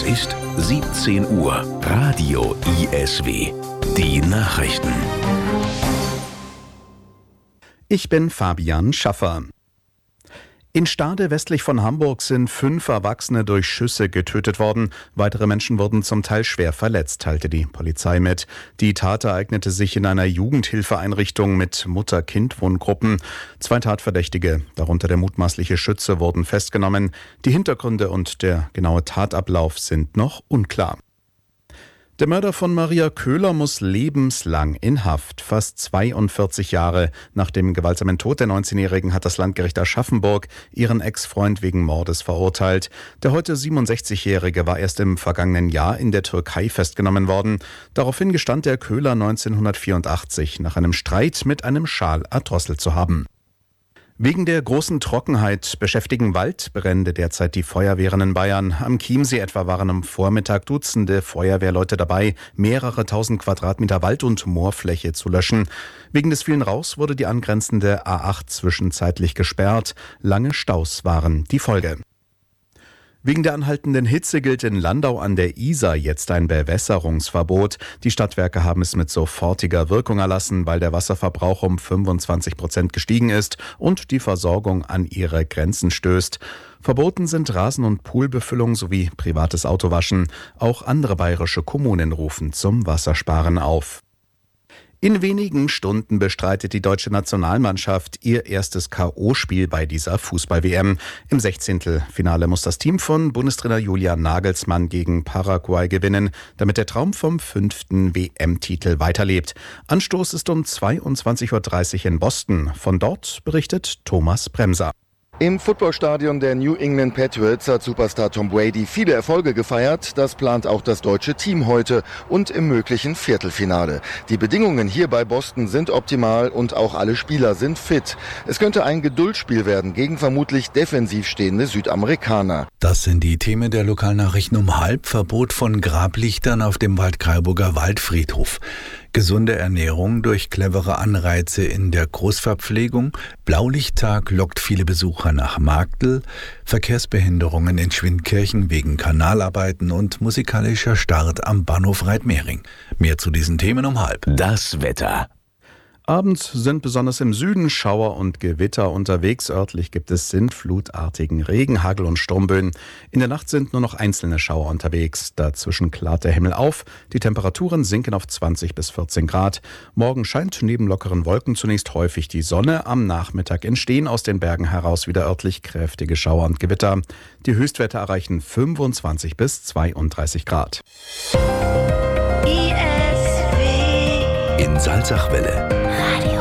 ist 17 Uhr. Radio ISW. Die Nachrichten. Ich bin Fabian Schaffer. In Stade westlich von Hamburg sind 5 Erwachsene durch Schüsse getötet worden. Weitere Menschen wurden zum Teil schwer verletzt, teilte die Polizei mit. Die Tat ereignete sich in einer Jugendhilfeeinrichtung mit Mutter-Kind-Wohngruppen. 2 Tatverdächtige, darunter der mutmaßliche Schütze, wurden festgenommen. Die Hintergründe und der genaue Tatablauf sind noch unklar. Der Mörder von Maria Köhler muss lebenslang in Haft. Fast 42 Jahre nach dem gewaltsamen Tod der 19-Jährigen hat das Landgericht Aschaffenburg ihren Ex-Freund wegen Mordes verurteilt. Der heute 67-Jährige war erst im vergangenen Jahr in der Türkei festgenommen worden. Daraufhin gestand der Köhler 1984 nach einem Streit mit einem Schal erdrosselt zu haben. Wegen der großen Trockenheit beschäftigen Waldbrände derzeit die Feuerwehren in Bayern. Am Chiemsee etwa waren am Vormittag Dutzende Feuerwehrleute dabei, mehrere tausend Quadratmeter Wald- und Moorfläche zu löschen. Wegen des vielen Rauchs wurde die angrenzende A8 zwischenzeitlich gesperrt. Lange Staus waren die Folge. Wegen der anhaltenden Hitze gilt in Landau an der Isar jetzt ein Bewässerungsverbot. Die Stadtwerke haben es mit sofortiger Wirkung erlassen, weil der Wasserverbrauch um 25% gestiegen ist und die Versorgung an ihre Grenzen stößt. Verboten sind Rasen- und Poolbefüllung sowie privates Autowaschen. Auch andere bayerische Kommunen rufen zum Wassersparen auf. In wenigen Stunden bestreitet die deutsche Nationalmannschaft ihr erstes K.O.-Spiel bei dieser Fußball-WM. Im 16. Finale muss das Team von Bundestrainer Julian Nagelsmann gegen Paraguay gewinnen, damit der Traum vom 5. WM-Titel weiterlebt. Anstoß ist um 22.30 Uhr in Boston. Von dort berichtet Thomas Bremser. Im Footballstadion der New England Patriots hat Superstar Tom Brady viele Erfolge gefeiert. Das plant auch das deutsche Team heute und im möglichen Viertelfinale. Die Bedingungen hier bei Boston sind optimal und auch alle Spieler sind fit. Es könnte ein Geduldsspiel werden gegen vermutlich defensiv stehende Südamerikaner. Das sind die Themen der Lokalnachrichten um 12:30. Verbot von Grablichtern auf dem Waldkraiburger Waldfriedhof. Gesunde Ernährung durch clevere Anreize in der Großverpflegung. Blaulichttag lockt viele Besucher nach Marktl. Verkehrsbehinderungen in Schwindkirchen wegen Kanalarbeiten und musikalischer Start am Bahnhof Reitmering. Mehr zu diesen Themen um 12:30. Das Wetter. Abends sind besonders im Süden Schauer und Gewitter unterwegs. Örtlich gibt es sintflutartigen Regen, Hagel und Sturmböen. In der Nacht sind nur noch einzelne Schauer unterwegs. Dazwischen klart der Himmel auf. Die Temperaturen sinken auf 20 bis 14 Grad. Morgen scheint neben lockeren Wolken zunächst häufig die Sonne. Am Nachmittag entstehen aus den Bergen heraus wieder örtlich kräftige Schauer und Gewitter. Die Höchstwerte erreichen 25 bis 32 Grad. In Salzachwelle. Radio